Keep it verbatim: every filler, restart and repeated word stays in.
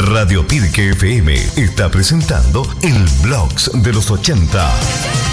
Radio Pirque F M está presentando el Blogs de los ochenta.